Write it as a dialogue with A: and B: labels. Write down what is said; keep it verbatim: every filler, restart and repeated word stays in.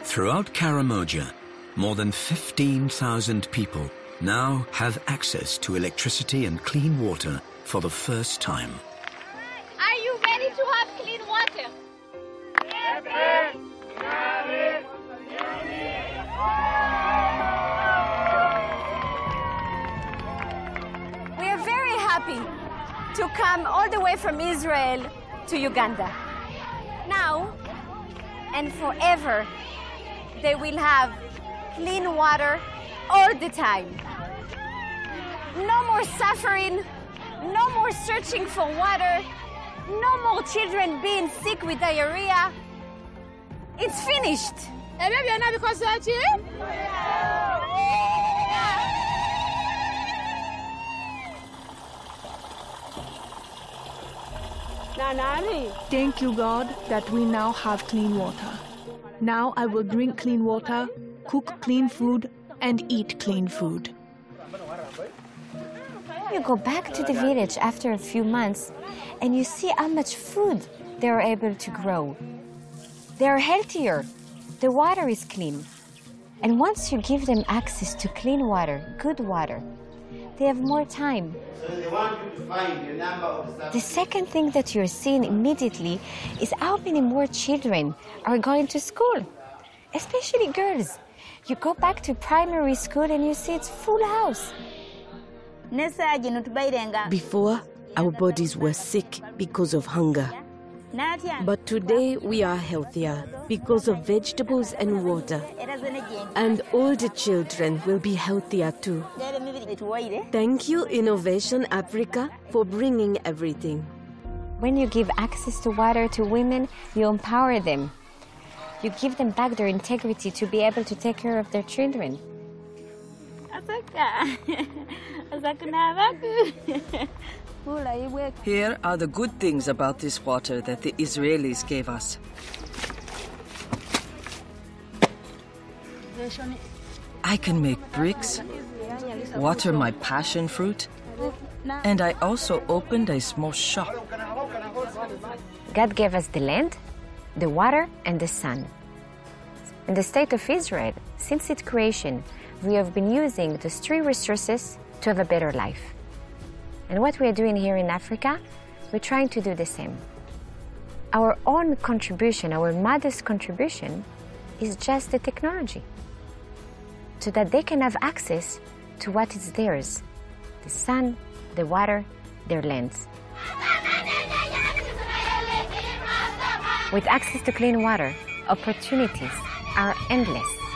A: Throughout Karamoja, more than fifteen thousand people now have access to electricity and clean water for the first time.
B: Are you ready to have clean water?
C: We are very happy to come all the way from Israel to Uganda. Now and forever, they will have clean water all the time. No more suffering, no more searching for water, no more children being sick with diarrhea. It's finished.
D: Thank you, God, that we now have clean water. Now I will drink clean water, cook clean food, and eat clean food.
E: You go back to the village after a few months and you see how much food they are able to grow. They are healthier. The water is clean. And once you give them access to clean water, good water, they have more time. The second thing that you're seeing immediately is how many more children are going to school, especially girls. You go back to primary school and you see it's full house.
F: Before, our bodies were sick because of hunger. But today we are healthier because of vegetables and water. And all the children will be healthier too. Thank you, Innovation Africa, for bringing everything.
E: When you give access to water to women, you empower them. You give them back their integrity to be able to take care of their children.
G: Here are the good things about this water that the Israelis gave us. I can make bricks, water my passion fruit, and I also opened a small shop.
E: God gave us the land, the water, and the sun. In the state of Israel, since its creation, we have been using those three resources to have a better life. And what we are doing here in Africa, we're trying to do the same. Our own contribution, our modest contribution, is just the technology, so that they can have access to what is theirs, the sun, the water, their lands. With access to clean water, opportunities are endless.